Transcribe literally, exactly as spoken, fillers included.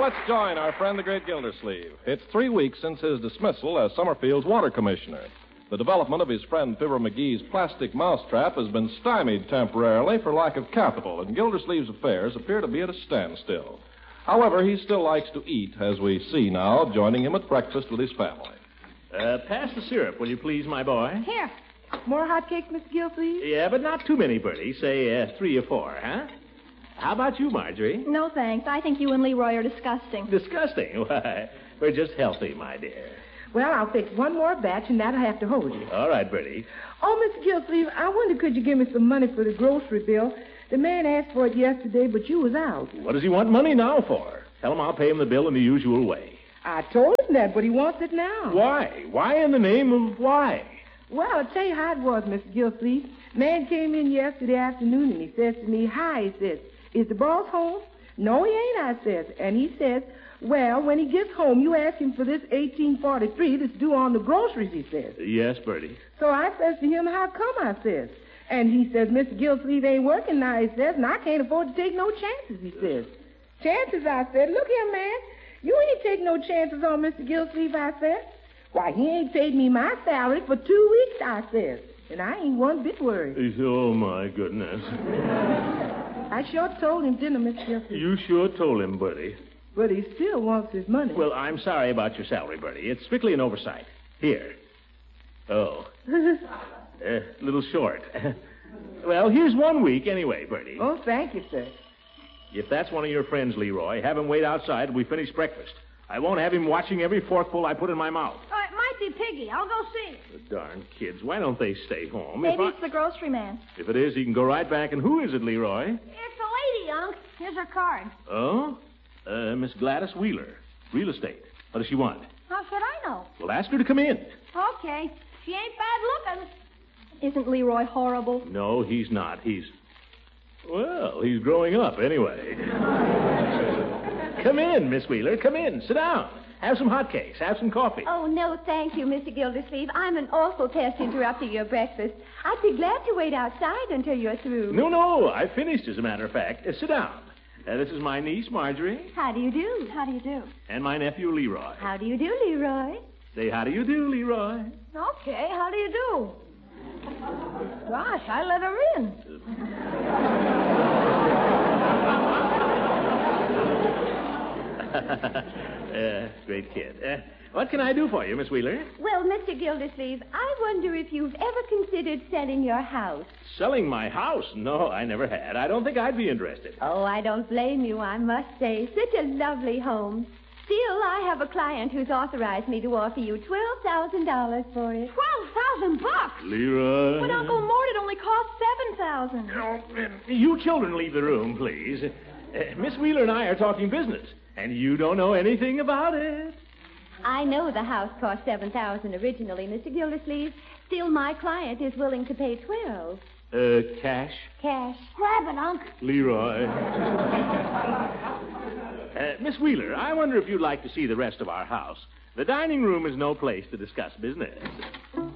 let's join our friend, the great Gildersleeve. It's three weeks since his dismissal as Summerfield's water commissioner. The development of his friend Fibber McGee's plastic mousetrap has been stymied temporarily for lack of capital, and Gildersleeve's affairs appear to be at a standstill. However, he still likes to eat, as we see now, joining him at breakfast with his family. Uh, pass the syrup, will you please, my boy? Here. More hotcakes, Mister Gildersleeve? Yeah, but not too many, Bertie. Say uh, three or four, huh? How about you, Marjorie? No, thanks. I think you and Leroy are disgusting. Disgusting? Why, we're just healthy, my dear. Well, I'll fix one more batch, and that'll have to hold you. All right, Bertie. Oh, Mister Gildersleeve, I wonder could you give me some money for the grocery bill? The man asked for it yesterday, but you was out. What does he want money now for? Tell him I'll pay him the bill in the usual way. I told him that, but he wants it now. Why? Why in the name of why? Well, I'll tell you how it was, Mister Gildersleeve. Man came in yesterday afternoon, and he says to me, hi, he says, is the boss home? No, he ain't, I says. And he says, well, when he gets home, you ask him for this eighteen forty-three that's due on the groceries, he says. Yes, Bertie. So I says to him, how come, I says. And he says, Mister Gildersleeve ain't working now, he says, and I can't afford to take no chances, he says. Chances, I said. Look here, man. You ain't take no chances on Mister Gildersleeve, I said. Why, he ain't paid me my salary for two weeks, I said. And I ain't one bit worried. Oh, my goodness. I sure told him, didn't I, Mister Gildersleeve? You sure told him, Bertie. But he still wants his money. Well, I'm sorry about your salary, Bertie. It's strictly an oversight. Here. Oh. A uh, little short. Well, here's one week anyway, Bertie. Oh, thank you, sir. If that's one of your friends, Leroy, have him wait outside till we finish breakfast. I won't have him watching every forkful I put in my mouth. Oh, it might be Piggy. I'll go see. The darn kids. Why don't they stay home? Maybe if I... it's the grocery man. If it is, he can go right back. And who is it, Leroy? It's a lady, Unc. Here's her card. Oh? Uh, Miss Gladys Wheeler. Real estate. What does she want? How should I know? Well, ask her to come in. Okay. She ain't bad looking. Isn't Leroy horrible? No, he's not. He's... Well, he's growing up anyway. Come in, Miss Wheeler. Come in. Sit down. Have some hotcakes. Have some coffee. Oh, no, thank you, Mister Gildersleeve. I'm an awful pest interrupting your breakfast. I'd be glad to wait outside until you're through. No, no. I finished, as a matter of fact. Uh, sit down. Uh, this is my niece, Marjorie. How do you do? How do you do? And my nephew, Leroy. How do you do, Leroy? Say, how do you do, Leroy? Okay, how do you do? Gosh, I let her in. uh, great kid. Uh, what can I do for you, Miss Wheeler? Well, Mister Gildersleeve, I wonder if you've ever considered selling your house. Selling my house? No, I never had. I don't think I'd be interested. Oh, I don't blame you, I must say. Such a lovely home. Still, I have a client who's authorized me to offer you twelve thousand dollars for it. Twelve thousand bucks? Leroy. But Uncle Mort, it only cost seven thousand. Oh, you children leave the room, please. Uh, Miss Wheeler and I are talking business, and you don't know anything about it. I know the house cost seven thousand dollars originally, Mister Gildersleeve. Still, my client is willing to pay twelve. Uh, cash? Cash. Grab it, Unc. Leroy. uh, Miss Wheeler, I wonder if you'd like to see the rest of our house. The dining room is no place to discuss business.